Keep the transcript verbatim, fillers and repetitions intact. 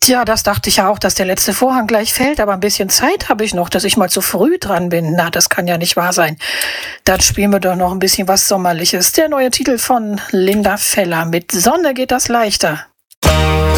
Tja, das dachte ich ja auch, dass der letzte Vorhang gleich fällt, aber ein bisschen Zeit habe ich noch, dass ich mal zu früh dran bin. Na, das kann ja nicht wahr sein. Dann spielen wir doch noch ein bisschen was Sommerliches. Der neue Titel von Linda Feller. Mit Sonne geht das leichter.